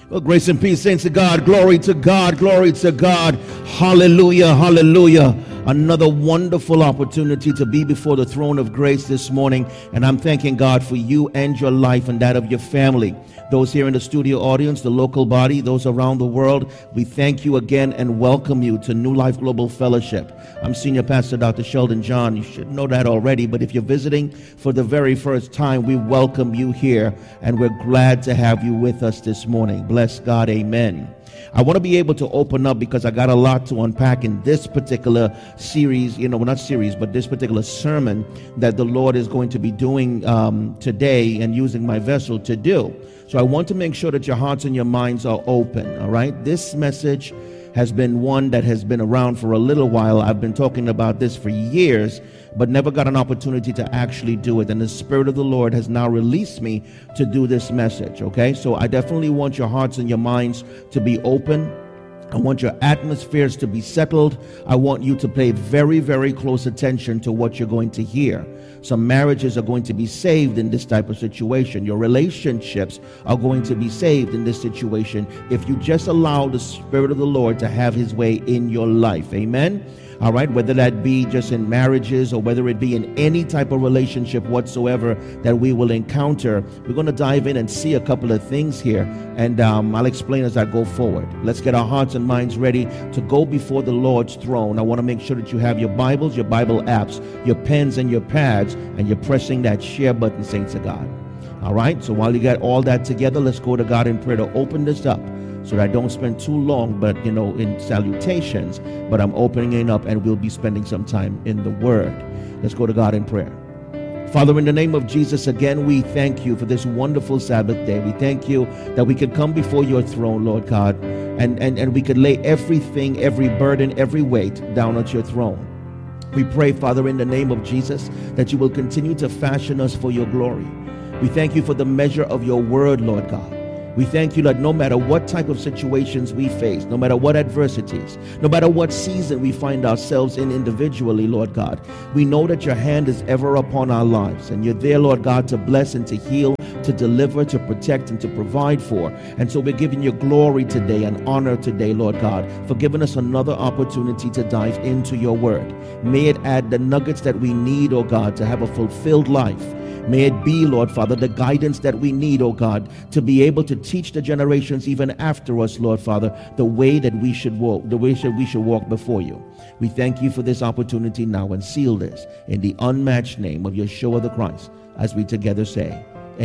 Well, grace and peace, saints of God. Glory to God. Glory to God. Hallelujah. Hallelujah. Another wonderful opportunity to be before the throne of grace this morning. And I'm thanking God for you and your life and that of your family. Those here in the studio audience, the local body, those around the world, we thank you again and welcome you to New Life Global Fellowship. I'm Senior Pastor Dr. Sheldon John. You should know that already, but if you're visiting for the very first time, we welcome you here and we're glad to have you with us this morning. Bless God, amen. I want to be able to open up because I got a lot to unpack in this particular series, not series, but this particular sermon that the Lord is going to be doing today and using my vessel to do. So I want to make sure that your hearts and your minds are open, all right? This message has been one that has been around for a little while. I've been talking about this for years, but never got an opportunity to actually do it. And the Spirit of the Lord has now released me to do this message, okay? So I definitely want your hearts and your minds to be open. I want your atmospheres to be settled. I want you to pay very, very close attention to what you're going to hear. Some marriages are going to be saved in this type of situation. Your relationships are going to be saved in this situation if you just allow the Spirit of the Lord to have His way in your life. Amen? All right, whether that be just in marriages or whether it be in any type of relationship whatsoever that we will encounter, we're going to dive in and see a couple of things here, and I'll explain as I go forward. Let's get our hearts and minds ready to go before the Lord's throne. I want to make sure that you have your Bibles, your Bible apps, your pens and your pads, and you're pressing that share button, saints of God. All right, so while you got all that together, let's go to God in prayer to open this up, so that I don't spend too long, but in salutations, but I'm opening it up and we'll be spending some time in the Word. Let's go to God in prayer. Father, in the name of Jesus, again, we thank you for this wonderful Sabbath day. We thank you that we could come before your throne, Lord God, and we could lay everything, every burden, every weight down at your throne. We pray, Father, in the name of Jesus, that you will continue to fashion us for your glory. We thank you for the measure of your word, Lord God. We thank you that no matter what type of situations we face, no matter what adversities, no matter what season we find ourselves in individually, Lord God, we know that your hand is ever upon our lives, and you're there, Lord God, to bless and to heal, to deliver, to protect, and to provide for. And so we're giving you glory today and honor today, Lord God, for giving us another opportunity to dive into your word. May it add the nuggets that we need, oh God, to have a fulfilled life. May it be, Lord Father, the guidance that we need, oh God, to be able to teach the generations even after us, Lord Father, the way that we should walk, the way that we should walk before you. We thank you for this opportunity now and seal this in the unmatched name of Yeshua the Christ, as we together say,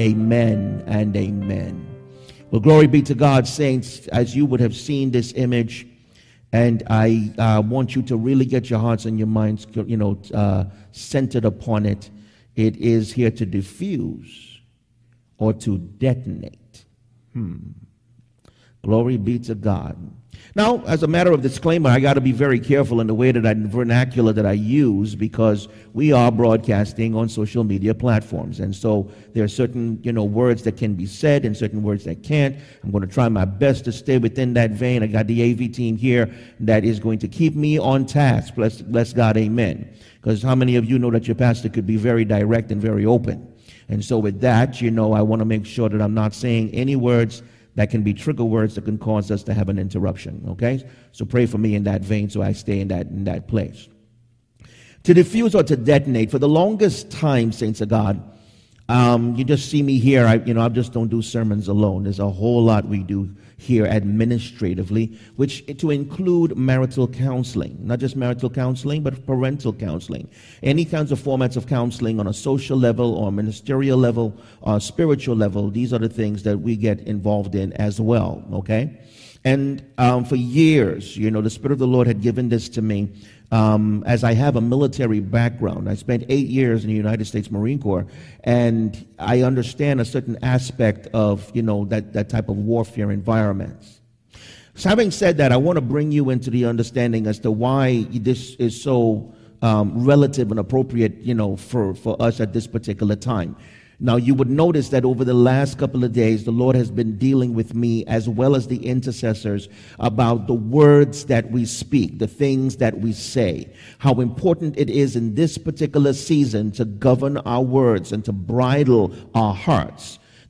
amen and amen. Well, glory be to God, saints, as you would have seen this image, and I want you to really get your hearts and your minds, centered upon it. It is here to diffuse or to detonate. Glory be to God. Now, as a matter of disclaimer, I got to be very careful in the way that vernacular that I use, because we are broadcasting on social media platforms. And so there are certain, words that can be said and certain words that can't. I'm going to try my best to stay within that vein. I got the AV team here that is going to keep me on task. Bless God, amen. Because how many of you know that your pastor could be very direct and very open? And so with that, I want to make sure that I'm not saying any words that can be trigger words that can cause us to have an interruption, okay? So pray for me in that vein so I stay in that place. To diffuse or to detonate, for the longest time, saints of God, you just see me here. I just don't do sermons alone. There's a whole lot we do here administratively, which to include marital counseling, not just marital counseling, but parental counseling. Any kinds of formats of counseling on a social level or ministerial level or spiritual level, these are the things that we get involved in as well, okay? And for years, the Spirit of the Lord had given this to me. As I have a military background, I spent 8 years in the United States Marine Corps, and I understand a certain aspect of, that type of warfare environments. So having said that, I want to bring you into the understanding as to why this is so relative and appropriate, for us at this particular time. Now, you would notice that over the last couple of days, the Lord has been dealing with me as well as the intercessors about the words that we speak, the things that we say, how important it is in this particular season to govern our words and to bridle our hearts.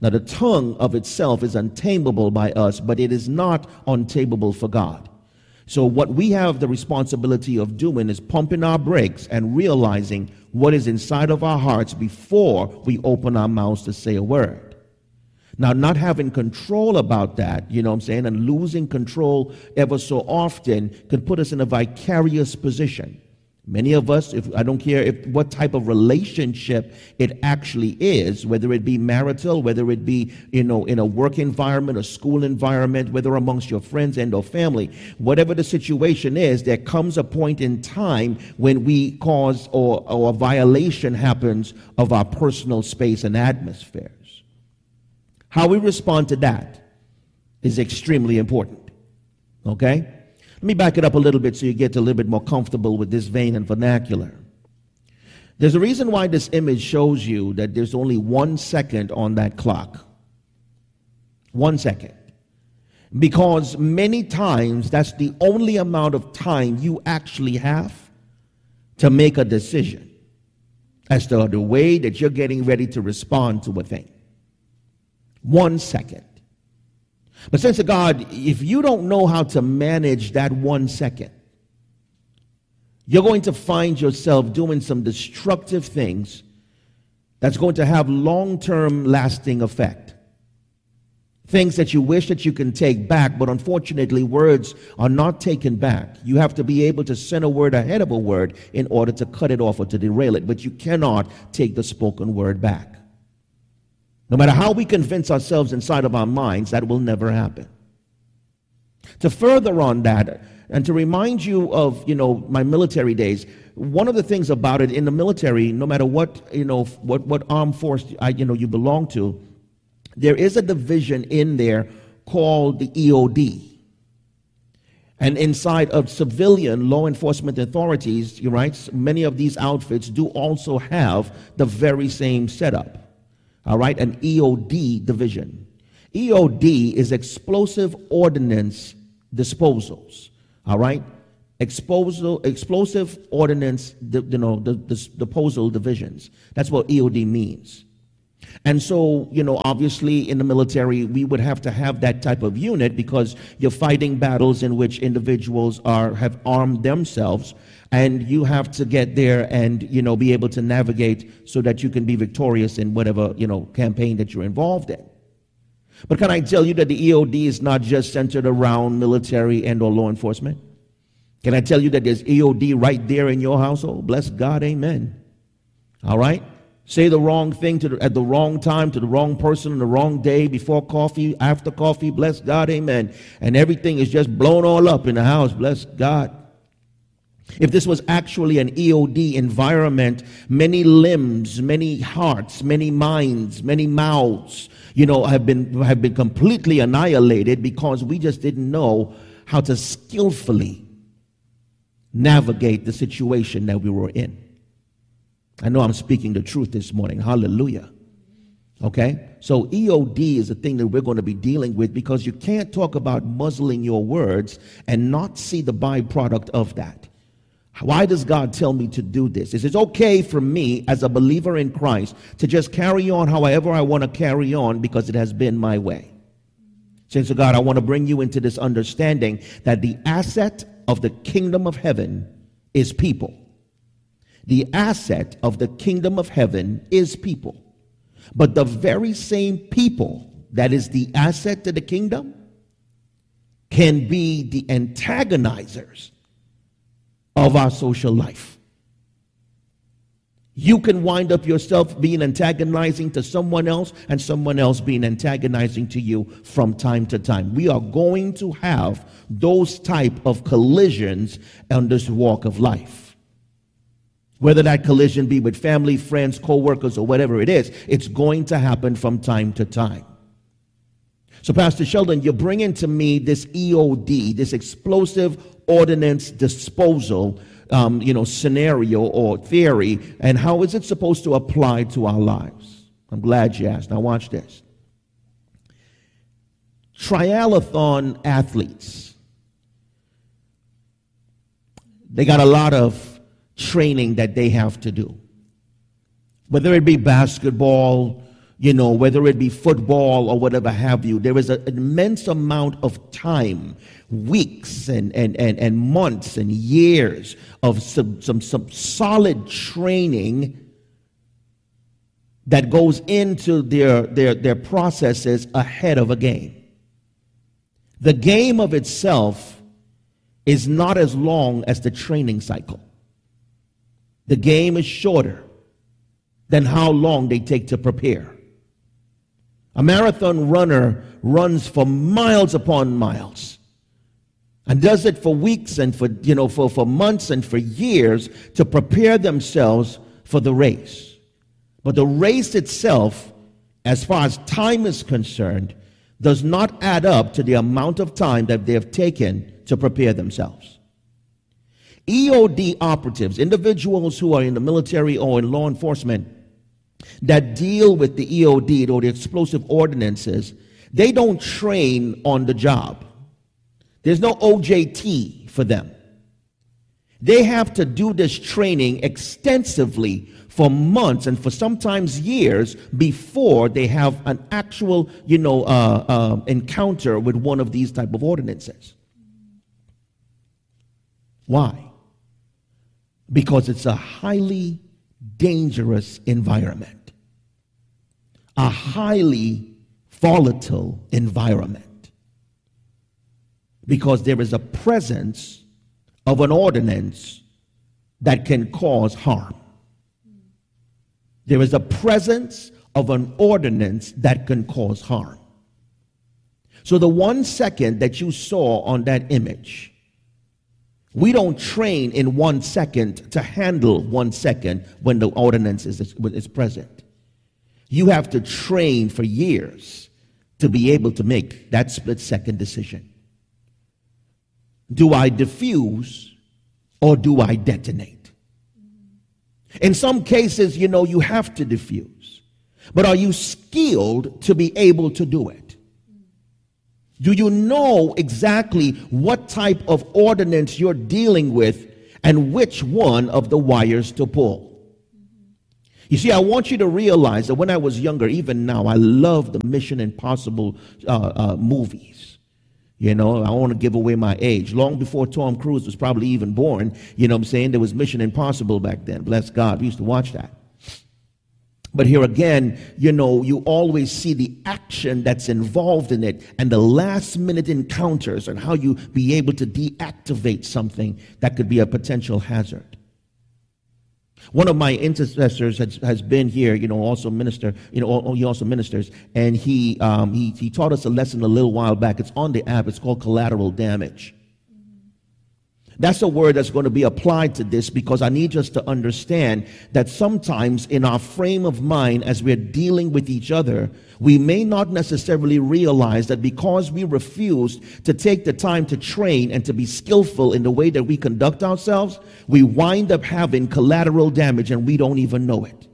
Now, the tongue of itself is untamable by us, but it is not untamable for God. So what we have the responsibility of doing is pumping our brakes and realizing what is inside of our hearts before we open our mouths to say a word. Now, not having control about that, you know what I'm saying, and losing control ever so often can put us in a vicarious position. Many of us, if I don't care what type of relationship it actually is, whether it be marital, whether it be, in a work environment, a school environment, whether amongst your friends and or family, whatever the situation is, there comes a point in time when we cause or a violation happens of our personal space and atmospheres. How we respond to that is extremely important. Okay? Let me back it up a little bit so you get a little bit more comfortable with this vein and vernacular. There's a reason why this image shows you that there's only 1 second on that clock. 1 second. Because many times that's the only amount of time you actually have to make a decision as to the way that you're getting ready to respond to a thing. 1 second. But saints of God, if you don't know how to manage that 1 second, you're going to find yourself doing some destructive things that's going to have long-term lasting effect. Things that you wish that you can take back, but unfortunately words are not taken back. You have to be able to send a word ahead of a word in order to cut it off or to derail it, but you cannot take the spoken word back. No matter how we convince ourselves inside of our minds, that will never happen. To further on that, and to remind you of, my military days, one of the things about it in the military, no matter what armed force you belong to, there is a division in there called the EOD. And inside of civilian law enforcement authorities, many of these outfits do also have the very same setup. All right, an EOD division. EOD is explosive ordnance disposals. All right, explosive ordnance, disposal divisions. That's what EOD means. And so, obviously in the military, we would have to have that type of unit because you're fighting battles in which individuals have armed themselves, and you have to get there and, be able to navigate so that you can be victorious in whatever, campaign that you're involved in. But can I tell you that the EOD is not just centered around military and or law enforcement? Can I tell you that there's EOD right there in your household? Bless God, amen. All right? Say the wrong thing at the wrong time to the wrong person on the wrong day, before coffee, after coffee, bless God, amen. And everything is just blown all up in the house, bless God. If this was actually an EOD environment, many limbs, many hearts, many minds, many mouths, have been completely annihilated because we just didn't know how to skillfully navigate the situation that we were in. I know I'm speaking the truth this morning. Hallelujah. Okay? So EOD is a thing that we're going to be dealing with, because you can't talk about muzzling your words and not see the byproduct of that. Why does God tell me to do this? Is it okay for me as a believer in Christ to just carry on however I want to carry on because it has been my way? Saints of God, I want to bring you into this understanding that the asset of the kingdom of heaven is people. The asset of the kingdom of heaven is people. But the very same people that is the asset to the kingdom can be the antagonizers of our social life. You can wind up yourself being antagonizing to someone else, and someone else being antagonizing to you from time to time. We are going to have those type of collisions on this walk of life. Whether that collision be with family, friends, co-workers, or whatever it is, it's going to happen from time to time. So, Pastor Sheldon, you're bringing to me this EOD, this explosive ordnance disposal, scenario or theory, and how is it supposed to apply to our lives? I'm glad you asked. Now, watch this. Triathlon athletes, they got a lot of training that they have to do. Whether it be basketball, whether it be football or whatever have you, there is an immense amount of time, weeks and months and years of some solid training that goes into their processes ahead of a game. The game of itself is not as long as the training cycle. The game is shorter than how long they take to prepare. A marathon runner runs for miles upon miles and does it for weeks and for months and for years to prepare themselves for the race. But the race itself, as far as time is concerned, does not add up to the amount of time that they have taken to prepare themselves. EOD operatives, individuals who are in the military or in law enforcement that deal with the EOD or the explosive ordinances, they don't train on the job. There's no OJT for them. They have to do this training extensively for months and for sometimes years before they have an actual, encounter with one of these type of ordinances. Why? Because it's a highly dangerous environment, a highly volatile environment, because there is a presence of an ordinance that can cause harm. There is a presence of an ordinance that can cause harm. So the 1 second that you saw on that image, we don't train in 1 second to handle 1 second when the ordinance is present. You have to train for years to be able to make that split-second decision. Do I diffuse or do I detonate? In some cases, you have to diffuse. But are you skilled to be able to do it? Do you know exactly what type of ordinance you're dealing with and which one of the wires to pull? You see, I want you to realize that when I was younger, even now, I love the Mission Impossible movies. I don't want to give away my age. Long before Tom Cruise was probably even born, there was Mission Impossible back then. Bless God, we used to watch that. But here again, you always see the action that's involved in it and the last minute encounters and how you be able to deactivate something that could be a potential hazard. One of my intercessors has been here, also minister, he also ministers, and he taught us a lesson a little while back. It's on the app. It's called collateral damage. That's a word that's going to be applied to this, because I need us to understand that sometimes in our frame of mind as we're dealing with each other, we may not necessarily realize that because we refuse to take the time to train and to be skillful in the way that we conduct ourselves, we wind up having collateral damage and we don't even know it.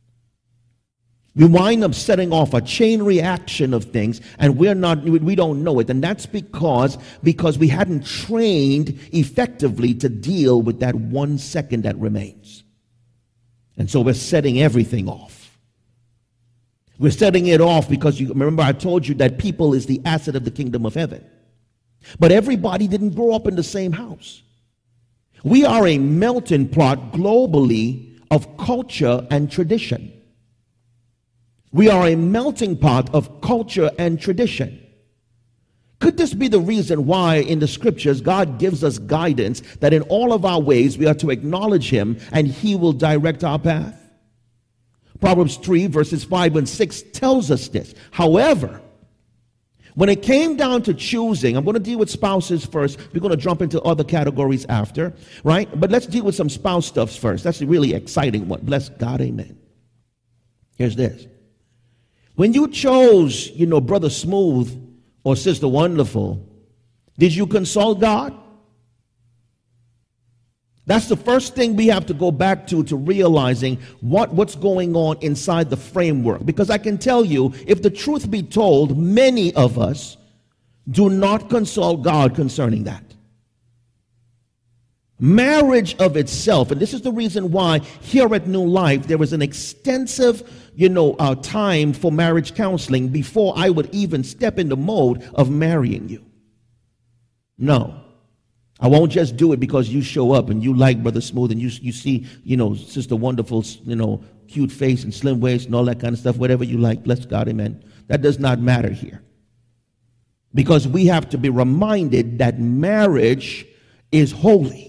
We wind up setting off a chain reaction of things, and we don't know it. And that's because we hadn't trained effectively to deal with that 1 second that remains. And so we're setting everything off. We're setting it off because remember I told you that people is the asset of the kingdom of heaven. But everybody didn't grow up in the same house. We are a melting pot globally of culture and tradition. We are a melting pot of culture and tradition. Could this be the reason why in the scriptures God gives us guidance that in all of our ways we are to acknowledge him and he will direct our path? Proverbs 3 verses 5 and 6 tells us this. However, when it came down to choosing, I'm going to deal with spouses first. We're going to jump into other categories after, right? But let's deal with some spouse stuff first. That's a really exciting one. Bless God, amen. Here's this. When you chose, Brother Smooth or Sister Wonderful, did you consult God? That's the first thing we have to go back to realizing what's going on inside the framework. Because I can tell you, if the truth be told, many of us do not consult God concerning that. Marriage of itself, and this is the reason why here at New Life there is an extensive, time for marriage counseling before I would even step in the mode of marrying you. No, I won't just do it because you show up and you like Brother Smooth and you see, Sister Wonderful, cute face and slim waist and all that kind of stuff, whatever you like, bless God, amen. That does not matter here. Because we have to be reminded that marriage is holy.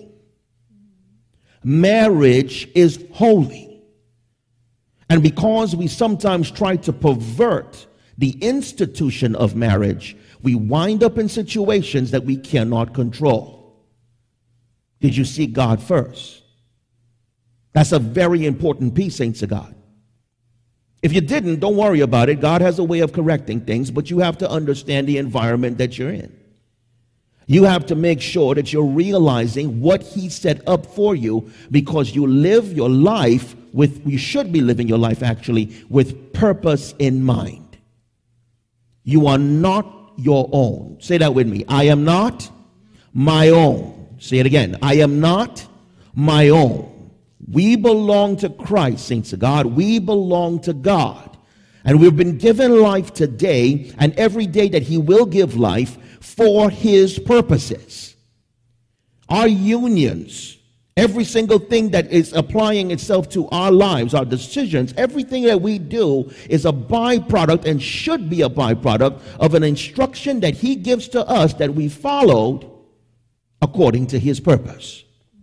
Marriage is holy. And because we sometimes try to pervert the institution of marriage, we wind up in situations that we cannot control. Did you seek God first? That's a very important piece, saints of God. If you didn't, don't worry about it. God has a way of correcting things, but you have to understand the environment that you're in. You have to make sure that you're realizing what He set up for you, because you live your life you should be living your life actually with purpose in mind. You are not your own. Say that with me. I am not my own. Say it again. I am not my own. We belong to Christ, saints of God. We belong to God. And we've been given life today and every day that He will give life for His purposes. Our unions, every single thing that is applying itself to our lives, our decisions, everything that we do is a byproduct and should be a byproduct of an instruction that He gives to us that we followed according to His purpose.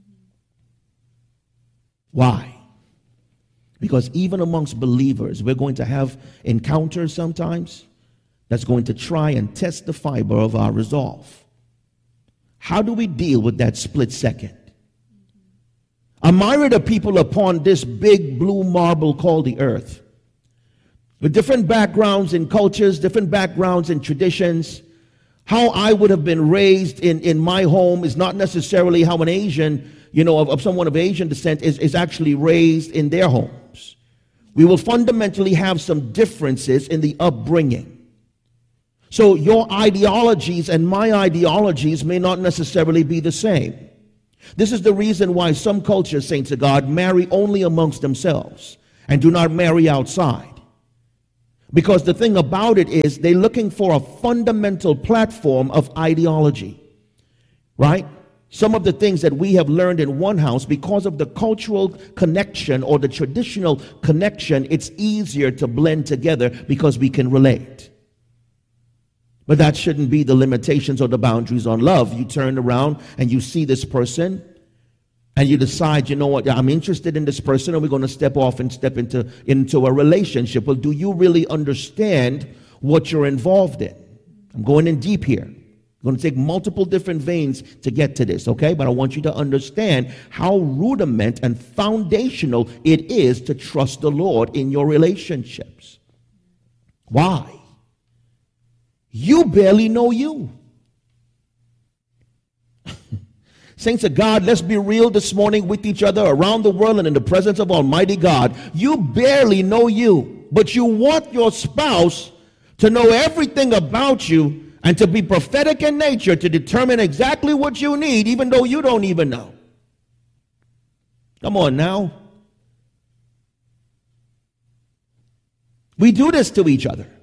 Why? Because even amongst believers, we're going to have encounters sometimes that's going to try and test the fiber of our resolve. How do we deal with that split second? A myriad of people upon this big blue marble called the earth, with different backgrounds in cultures, different backgrounds in traditions. How I would have been raised in my home is not necessarily how an Asian, of someone of Asian descent is actually raised in their homes. We will fundamentally have some differences in the upbringing. So your ideologies and my ideologies may not necessarily be the same. This is the reason why some cultures, saints of God, marry only amongst themselves and do not marry outside. Because the thing about it is they're looking for a fundamental platform of ideology, right? Some of the things that we have learned in one house, because of the cultural connection or the traditional connection, it's easier to blend together because we can relate. But that shouldn't be the limitations or the boundaries on love. You turn around and you see this person and you decide, you know what, I'm interested in this person and we're going to step off and step into a relationship. Well, do you really understand what you're involved in? I'm going in deep here. I'm going to take multiple different veins to get to this, okay? But I want you to understand how rudiment and foundational it is to trust the Lord in your relationships. Why? You barely know you. Saints of God, let's be real this morning with each other around the world and in the presence of Almighty God. You barely know you, but you want your spouse to know everything about you and to be prophetic in nature to determine exactly what you need, even though you don't even know. Come on now. We do this to each other.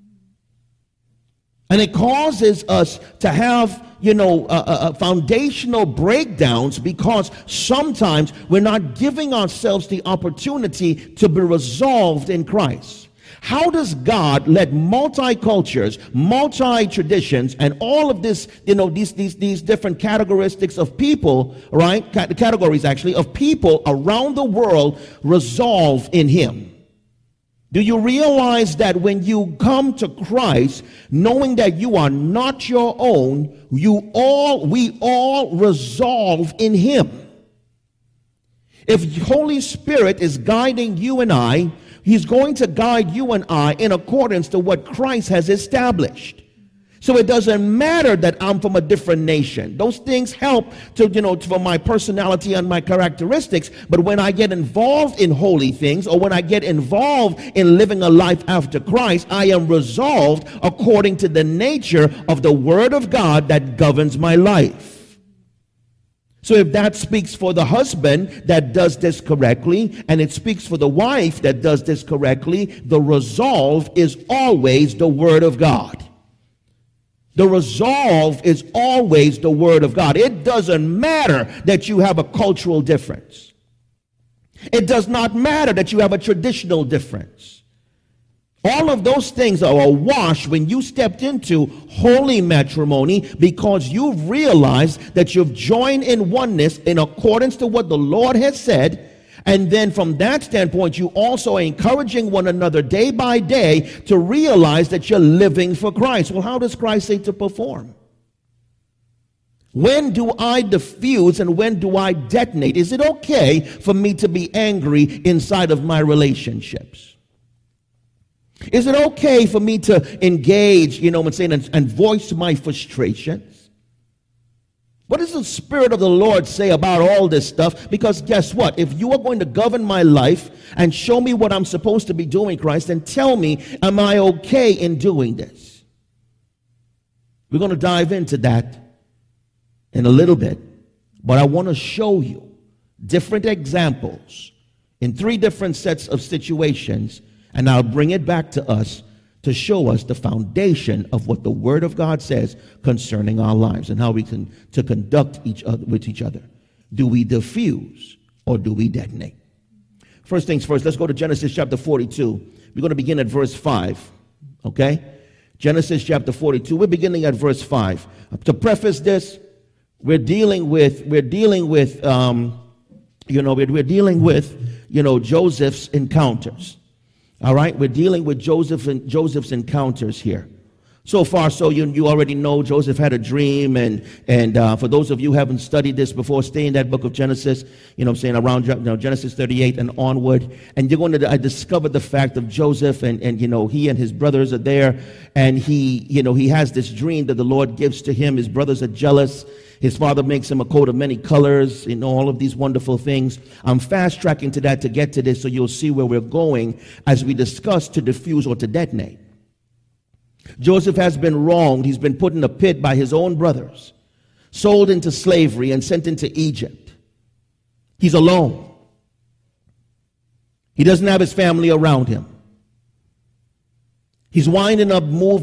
And it causes us to have, foundational breakdowns because sometimes we're not giving ourselves the opportunity to be resolved in Christ. How does God let multi-cultures, multi-traditions, and all of this, these different categoristics of people, right? Categories actually of people around the world resolve in Him? Do you realize that when you come to Christ, knowing that you are not your own, we all resolve in Him? If Holy Spirit is guiding you and I, He's going to guide you and I in accordance to what Christ has established. So it doesn't matter that I'm from a different nation. Those things help for my personality and my characteristics. But when I get involved in holy things, or when I get involved in living a life after Christ, I am resolved according to the nature of the Word of God that governs my life. So if that speaks for the husband that does this correctly, and it speaks for the wife that does this correctly, the resolve is always the Word of God. The resolve is always the Word of God. It doesn't matter that you have a cultural difference. It does not matter that you have a traditional difference. All of those things are awash when you stepped into holy matrimony, because you've realized that you've joined in oneness in accordance to what the Lord has said. And then from that standpoint, you also are encouraging one another day by day to realize that you're living for Christ. Well, how does Christ say to perform? When do I diffuse and when do I detonate? Is it okay for me to be angry inside of my relationships? Is it okay for me to engage, and voice my frustrations? What does the Spirit of the Lord say about all this stuff? Because guess what? If you are going to govern my life and show me what I'm supposed to be doing, Christ, then tell me, am I okay in doing this? We're going to dive into that in a little bit, but I want to show you different examples in 3 different sets of situations, and I'll bring it back to us to show us the foundation of what the Word of God says concerning our lives and how we can to conduct each other with each other. Do we diffuse or do we detonate? First things first, let's go to Genesis chapter 42. We're going to begin at verse 5. Okay? Genesis chapter 42. We're beginning at verse 5. To preface this, we're dealing with Joseph's encounters. All right, we're dealing with Joseph's encounters here. So far, so you already know Joseph had a dream, and for those of you who haven't studied this before, stay in that book of Genesis, around Genesis 38 and onward, and you're going to discover the fact of Joseph, and he and his brothers are there, and he has this dream that the Lord gives to him. His brothers are jealous. His father makes him a coat of many colors, all of these wonderful things. I'm fast tracking to that to get to this, so you'll see where we're going as we discuss to diffuse or to detonate. Joseph has been wronged. He's been put in a pit by his own brothers, sold into slavery and sent into Egypt. He's alone. He doesn't have his family around him. He's winding up moving